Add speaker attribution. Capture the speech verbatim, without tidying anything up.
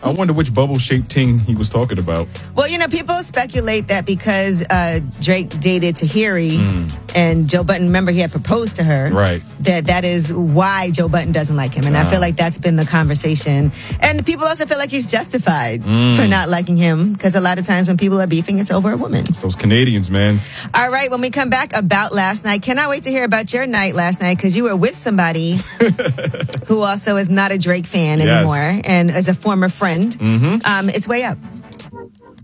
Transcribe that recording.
Speaker 1: I wonder which bubble-shaped ting he was talking about.
Speaker 2: Well, you know, people speculate that because uh, Drake dated Tahiri mm. and Joe Budden, remember, he had proposed to her.
Speaker 1: Right.
Speaker 2: That that is why Joe Budden doesn't like him. And uh. I feel like that's been the conversation. And people also feel like he's justified mm. for not liking him because a lot of times when people are beefing, it's over a woman.
Speaker 1: It's those Canadians, man.
Speaker 2: All right, when we come back about last night, cannot wait to hear about your night last night because you were with somebody who also is not a Drake fan anymore yes. and is a former friend.
Speaker 1: Mm-hmm.
Speaker 2: Um, it's Way Up.